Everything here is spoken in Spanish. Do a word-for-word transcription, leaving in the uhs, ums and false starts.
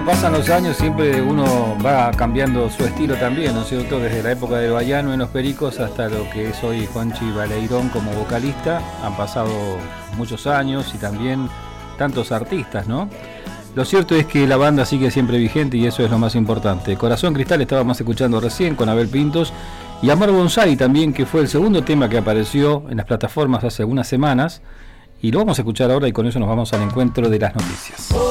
pasan los años siempre uno va cambiando su estilo también, ¿no es cierto? Desde la época de Baiano en Los Pericos hasta lo que es hoy Juanchi Baleirón como vocalista. Han pasado muchos años y también tantos artistas, ¿no? Lo cierto es que la banda sigue siempre vigente y eso es lo más importante. Corazón Cristal estábamos escuchando recién con Abel Pintos y Amar Bonsai también, que fue el segundo tema que apareció en las plataformas hace unas semanas. Y lo vamos a escuchar ahora y con eso nos vamos al encuentro de las noticias.